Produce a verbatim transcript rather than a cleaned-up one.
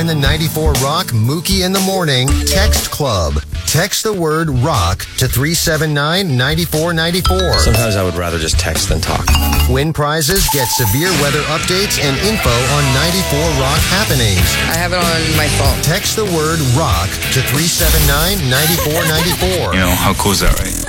and the ninety-four Rock Mookie in the Morning Text Club. Text the word rock to three seven nine, nine four nine four. Sometimes I would rather just text than talk. Win prizes, get severe weather updates, and info on ninety-four Rock happenings. I have it on my phone. Text the word rock to three seven nine, nine four nine four. You know, how cool is that, right?